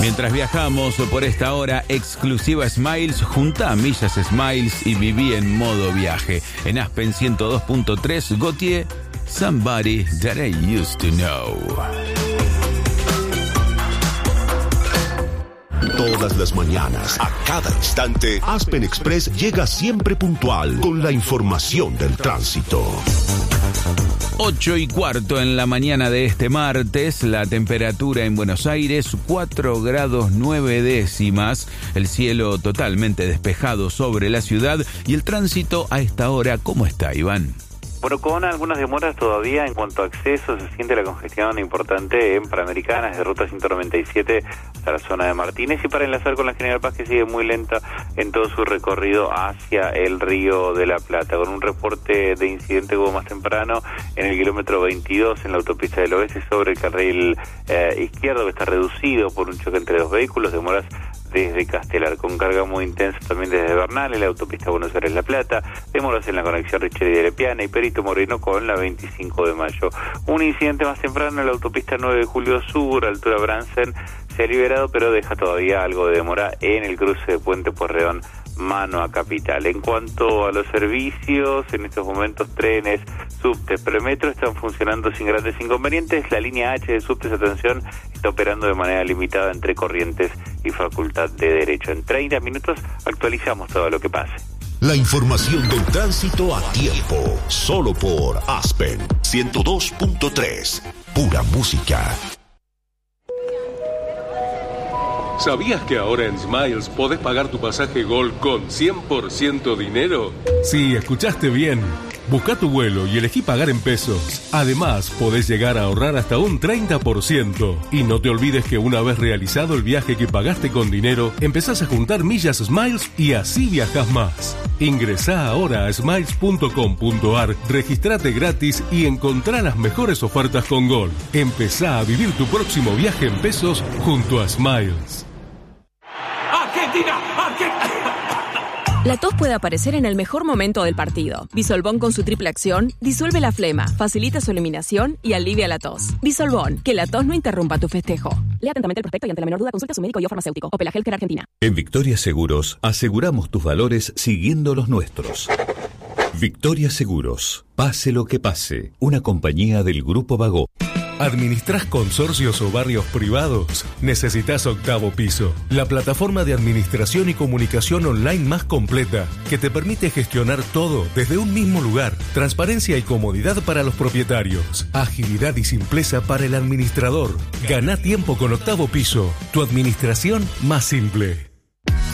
Mientras viajamos por esta hora exclusiva Smiles, junta millas Smiles y viví en modo viaje. En Aspen 102.3, Gotye, Somebody That I Used to Know. Todas las mañanas, a cada instante, Aspen Express llega siempre puntual con la información del tránsito. 8:15 en la mañana de este martes, la temperatura en Buenos Aires 4 grados 9 décimas, el cielo totalmente despejado sobre la ciudad y el tránsito a esta hora, ¿cómo está, Iván? Bueno, con algunas demoras todavía en cuanto a acceso, se siente la congestión importante en Panamericanas, de Ruta 197 hasta la zona de Martínez, y para enlazar con la General Paz, que sigue muy lenta en todo su recorrido hacia el Río de la Plata, con un reporte de incidente como más temprano en el kilómetro 22 en la autopista del Oeste sobre el carril izquierdo, que está reducido por un choque entre dos vehículos, demoras desde Castelar, con carga muy intensa también desde Bernal, en la autopista Buenos Aires-La Plata, demoras en la conexión Richeri de Lepiana y Perito Moreno con la 25 de mayo. Un incidente más temprano en la autopista 9 de Julio Sur, altura Bransen, se ha liberado, pero deja todavía algo de demora en el cruce de Puente Pueyrredón, mano a Capital. En cuanto a los servicios, en estos momentos trenes, subtes, premetro están funcionando sin grandes inconvenientes. La línea H de subtes, atención, está operando de manera limitada entre Corrientes y Facultad de Derecho. En 30 minutos actualizamos todo lo que pase. La información del tránsito a tiempo, solo por Aspen 102.3, pura música. ¿Sabías que ahora en Smiles podés pagar tu pasaje Gol con 100% dinero? Sí, escuchaste bien. Busca tu vuelo y elegí pagar en pesos. Además, podés llegar a ahorrar hasta un 30%. Y no te olvides que una vez realizado el viaje que pagaste con dinero, empezás a juntar millas Smiles y así viajás más. Ingresá ahora a smiles.com.ar, registrate gratis y encontrá las mejores ofertas con Gol. Empezá a vivir tu próximo viaje en pesos junto a Smiles. ¡Argentina! La tos puede aparecer en el mejor momento del partido. Bisolbón con su triple acción disuelve la flema, facilita su eliminación y alivia la tos. Bisolbón, que la tos no interrumpa tu festejo. Lea atentamente el prospecto y ante la menor duda consulte a su médico y o farmacéutico. Opel Healthcare Argentina. En Victoria Seguros aseguramos tus valores siguiendo los nuestros. Victoria Seguros, pase lo que pase, una compañía del Grupo Bagó. ¿Administrás consorcios o barrios privados? Necesitas Octavo Piso, la plataforma de administración y comunicación online más completa que te permite gestionar todo desde un mismo lugar. Transparencia y comodidad para los propietarios. Agilidad y simpleza para el administrador. Ganá tiempo con Octavo Piso, tu administración más simple.